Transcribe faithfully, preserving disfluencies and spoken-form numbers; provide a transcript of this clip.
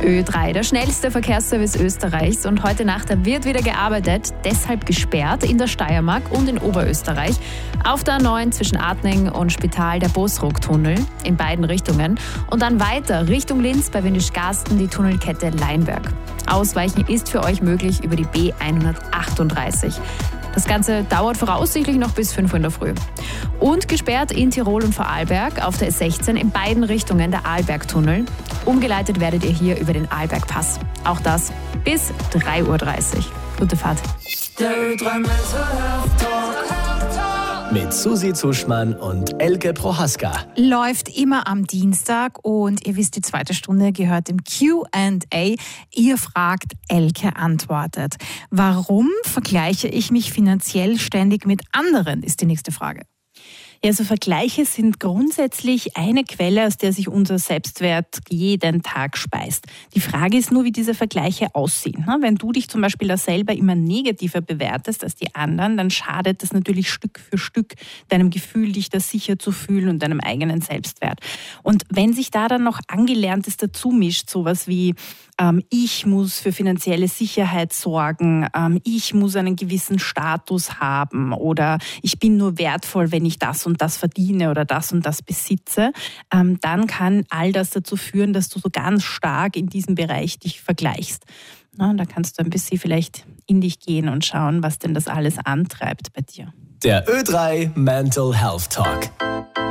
Ö drei, der schnellste Verkehrsservice Österreichs, und heute Nacht wird wieder gearbeitet, deshalb gesperrt in der Steiermark und in Oberösterreich. Auf der A neun zwischen Adning und Spital der Bosruck-Tunnel in beiden Richtungen und dann weiter Richtung Linz bei Windischgarsten die Tunnelkette Leinberg. Ausweichen ist für euch möglich über die B hundertachtunddreißig. Das Ganze dauert voraussichtlich noch bis fünf Uhr in der Früh. Und gesperrt in Tirol und Vorarlberg auf der S sechzehn in beiden Richtungen der Arlbergtunnel. Umgeleitet werdet ihr hier über den Arlbergpass. Auch das bis drei Uhr dreißig. Gute Fahrt. Der Ö drei Mental Health Talk mit Susi Zuschmann und Elke Prohaska. Läuft immer am Dienstag und ihr wisst, die zweite Stunde gehört dem Q and A. Ihr fragt, Elke antwortet. Warum vergleiche ich mich finanziell ständig mit anderen, ist die nächste Frage. Ja, also Vergleiche sind grundsätzlich eine Quelle, aus der sich unser Selbstwert jeden Tag speist. Die Frage ist nur, wie diese Vergleiche aussehen. Wenn du dich zum Beispiel da selber immer negativer bewertest als die anderen, dann schadet das natürlich Stück für Stück deinem Gefühl, dich da sicher zu fühlen und deinem eigenen Selbstwert. Und wenn sich da dann noch Angelerntes dazu mischt, sowas wie ähm, ich muss für finanzielle Sicherheit sorgen, ähm, ich muss einen gewissen Status haben oder ich bin nur wertvoll, wenn ich das und und das verdiene oder das und das besitze, ähm, dann kann all das dazu führen, dass du so ganz stark in diesem Bereich dich vergleichst. Na, da kannst du ein bisschen vielleicht in dich gehen und schauen, was denn das alles antreibt bei dir. Der Ö drei Mental Health Talk.